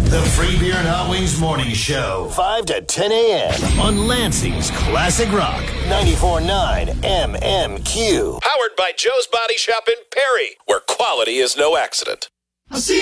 The Free Beer and Hot Wings Morning Show, 5 to 10 a.m. on Lansing's Classic Rock, 94.9 MMQ. Powered by Joe's Body Shop in Perry, where quality is no accident.